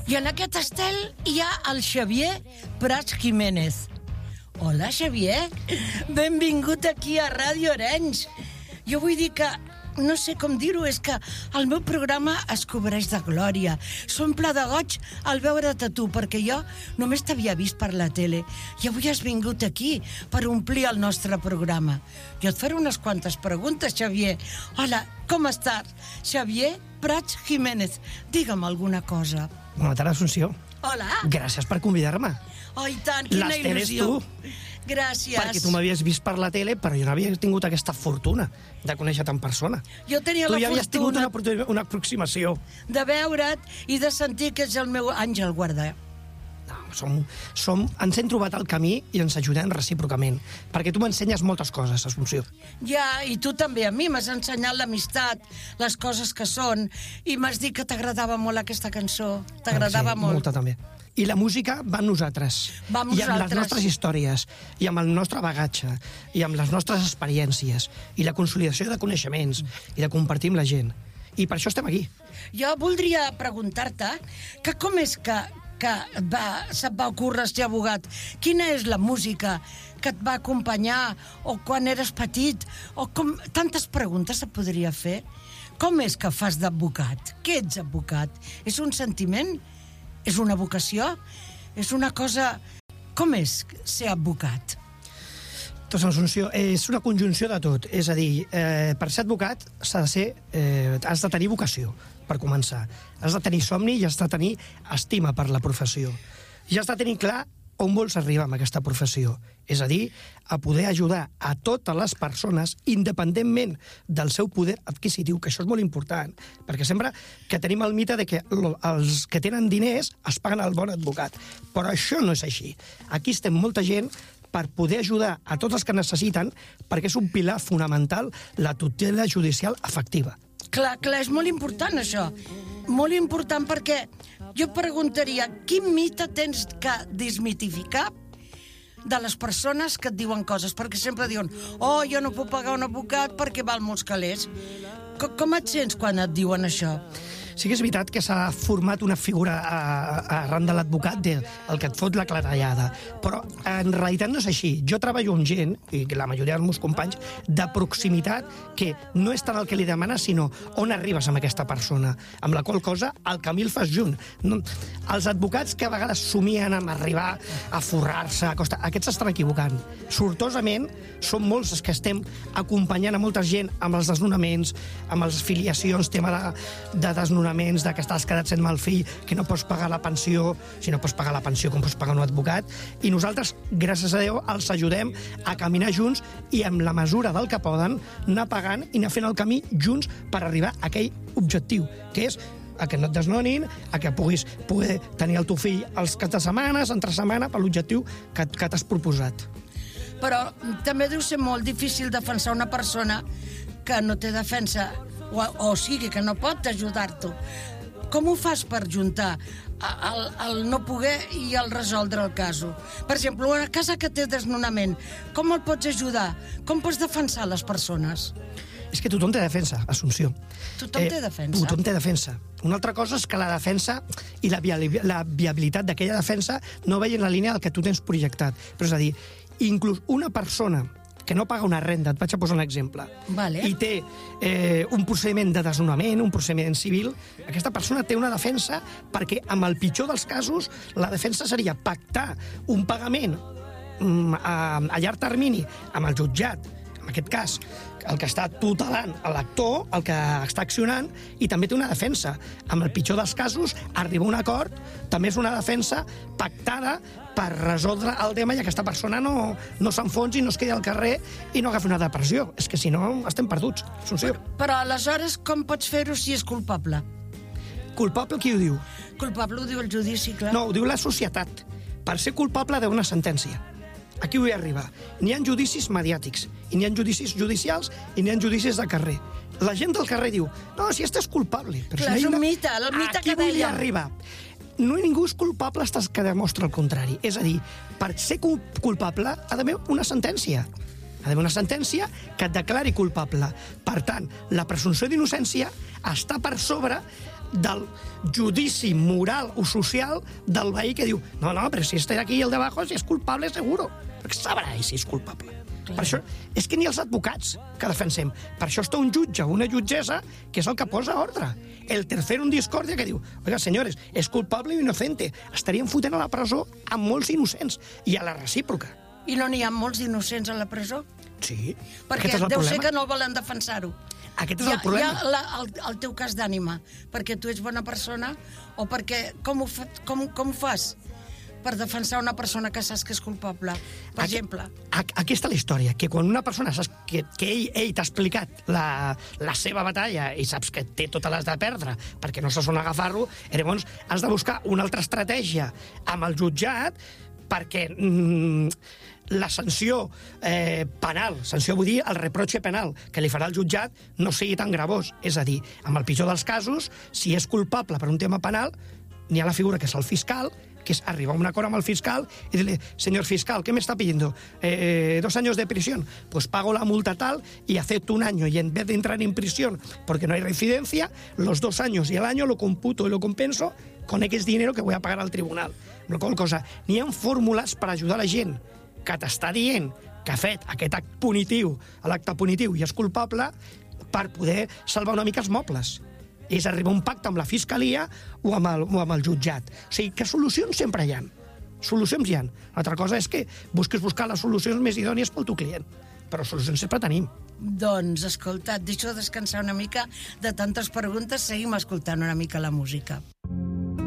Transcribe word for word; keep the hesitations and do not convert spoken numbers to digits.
I en aquest estel hi ha el Xavier Prats Jiménez. Hola, Xavier. Benvingut aquí a Ràdio Arenys. Jo vull dir que, no sé com dir-ho, és que el meu programa es cobreix de glòria. S'omple de goig al veure't a tu, perquè jo només t'havia vist per la tele i avui has vingut aquí per omplir el nostre programa. Jo et faré unes quantes preguntes, Xavier. Hola, com estàs? Xavier Prats Jiménez, digue'm alguna cosa. Bona tarda, Assumpció. Hola. Gràcies per convidar-me. Oh, i tant, quina L'Ester és il·lusió. tu. Gràcies. Perquè tu m'havies vist per la tele, però jo no havia tingut aquesta fortuna de conèixer-te en persona. Jo tenia tu la ja havies tingut fortuna una, una aproximació. de veure't i de sentir que ets el meu àngel guarda. No, som, som, ens hem trobat al camí i ens ajudem recíprocament, perquè tu m'ensenyes moltes coses, Assumpció. Ja, i tu també a mi m'has ensenyat l'amistat, les coses que són, i m'has dit que t'agradava molt aquesta cançó. T'agradava sí, molt. Molta també. I la música va amb nosaltres. Va amb I amb les nosaltres. nostres històries, i amb el nostre bagatge, i amb les nostres experiències, i la consolidació de coneixements, i de compartir amb la gent. I per això estem aquí. Jo voldria preguntar-te que com és que, que va, se't va ocórrer ser abogat? Quina és la música que et va acompanyar, o quan eres petit, o com... Tantes preguntes se podria fer. Com és que fas d'advocat? Què ets advocat? És un sentiment? És una vocació? És una cosa... Com és ser advocat? Doncs, Assumpció, és una conjunció de tot. És a dir, eh, per ser advocat s'ha de ser, eh, has de tenir vocació, per començar. Has de tenir somni i has de tenir estima per la professió. I has de tenir clar on vols arribar amb aquesta professió. És a dir, a poder ajudar a totes les persones, independentment del seu poder adquisitiu, que això és molt important, perquè sempre que tenim el mite de que els que tenen diners es paguen el bon advocat. Però això no és així. Aquí estem molta gent per poder ajudar a tots els que necessiten, perquè és un pilar fonamental la tutela judicial efectiva. Clar, clar, és molt important això. Molt important perquè jo preguntaria, quin mite tens que desmitificar de les persones que et diuen coses? Perquè sempre diuen, oh, jo no puc pagar un advocat perquè val molts calés. Com, com et sents quan et diuen això? Sí que és veritat que s'ha format una figura a, a, arran de l'advocat de el que et fot la clatellada, però en realitat no és així. Jo treballo amb gent, i la majoria dels meus companys, de proximitat, que no és tant el que li demanes, sinó on arribes amb aquesta persona, amb la qual cosa el camí el fas junt. No, els advocats que a vegades somien amb arribar a forrar-se, a costa, aquests s'estan equivocant. Sortosament, són molts els que estem acompanyant a molta gent amb els desnonaments, amb les filiacions, tema de, de desnonaments, de que estàs quedat sent mal fill, que no pots pagar la pensió, si no pots pagar la pensió com pots pagar un advocat, i nosaltres, gràcies a Déu, els ajudem a caminar junts i amb la mesura del que poden anar pagant i anar fent el camí junts per arribar a aquell objectiu, que és a que no et desnonin, a que puguis poder tenir el teu fill els caps de setmanes, entre setmana, per l'objectiu que, que t'has proposat. Però també deu ser molt difícil defensar una persona que no té defensa, o, o sigui, que no pot ajudar-te. Com ho fas per juntar el, el no poder i el resoldre el cas? Per exemple, una casa que té desnonament, com el pots ajudar? Com pots defensar les persones? És que tothom té defensa, Assumpció. Tothom té defensa? Tothom té defensa. Una altra cosa és que la defensa i la, viabil la viabilitat d'aquella defensa no vegi en la línia del que tu tens projectat. Però és a dir, inclús una persona que no paga una renda, et vaig a posar un exemple, vale. i té eh, un procediment de desnonament, un procediment civil, aquesta persona té una defensa perquè, amb el pitjor dels casos, la defensa seria pactar un pagament mm, a, a llarg termini amb el jutjat, en aquest cas, el que està tutelant l'actor, el que està accionant, i també té una defensa. Amb el pitjor dels casos, arribar a un acord també és una defensa pactada per resoldre el tema i aquesta persona no, no s'enfonsi, no es quedi al carrer i no agafi una depressió. És que si no, estem perduts. Assumpció. Però, però aleshores com pots fer-ho si és culpable? Culpable qui ho diu? Culpable ho diu el judici, clar. No, ho diu la societat. Per ser culpable d'una sentència. Aquí vull arribar. N'hi ha judicis mediàtics, i n'hi ha judicis judicials, i n'hi ha judicis de carrer. La gent del carrer diu, no, si este és culpable. Però clar, si és una... un mite, el mite Aquí que vull dèiem. arribar. No ningú és culpable fins que demostra el contrari. És a dir, per ser culpable ha d'haver una sentència. Ha d'haver una sentència que et declari culpable. Per tant, la presumpció d'innocència està per sobre del judici moral o social del veí que diu no, no, però si està aquí el de abajo, si és culpable, seguro. Perquè sabrà si és culpable. Clar. Per això, és que ni els advocats que defensem. Per això està un jutge o una jutgessa que és el que posa ordre. El tercer en discòrdia que diu, oiga, senyores, és culpable o inocente. Estaríem fotent a la presó a molts innocents i a la recíproca. I no n'hi ha molts innocents a la presó? Sí. Perquè Aquest és el deu problema. ser que no volen defensar-ho. Aquest és Hi ha, el problema. hi ha la, el, el teu cas d'ànima, perquè tu ets bona persona o perquè... Com ho, fa, com, com ho fas per defensar una persona que saps que és culpable, per Aquí, exemple? Aquí està la història, que quan una persona saps que, que ell, ell t'ha explicat la, la seva batalla i saps que té totes les de perdre perquè no saps on agafar-lo, llavors has de buscar una altra estratègia amb el jutjat perquè mm, la sanció eh, penal, sanció vull dir el reproche penal que li farà el jutjat no sigui tan gravós. És a dir, amb el pitjor dels casos, si és culpable per un tema penal, n'hi ha la figura que és el fiscal, que es arriba a un acuerdo con el fiscal y dile, señor fiscal, ¿qué me está pidiendo? Eh, ¿Dos años de prisión? Pues pago la multa tal y acepto un año y en vez de entrar en prisión porque no hay reincidencia, los dos años y el año lo computo y lo compenso con X dinero que voy a pagar al tribunal. No qual cosa, n'hi ha fórmules per ajudar la gent que t'està dient que ha fet aquest acte punitiu, l'acte punitiu i és culpable per poder salvar una mica els mobles. És arribar a un pacte amb la fiscalia o amb el, o amb el jutjat. O sigui, que solucions sempre hi ha. Solucions hi ha. L'altra cosa és que busquis buscar les solucions més idònies pel teu client. Però solucions sempre tenim. Doncs, escolta, et deixo descansar una mica de tantes preguntes, seguim escoltant una mica la música.